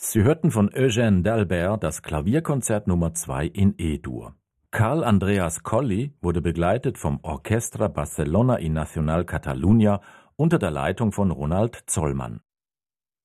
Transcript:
Sie hörten von Eugène d'Albert das Klavierkonzert Nummer 2 in E-Dur. Carl Andreas Colli wurde begleitet vom Orchestra Barcelona i Nacional Catalunya unter der Leitung von Ronald Zollmann.